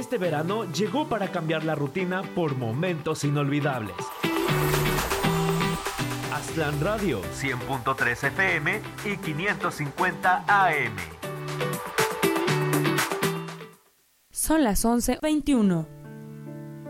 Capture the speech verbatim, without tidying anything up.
Este verano llegó para cambiar la rutina por momentos inolvidables. Aztlán Radio, cien punto tres F M y quinientos cincuenta A M. Son las once veintiuno.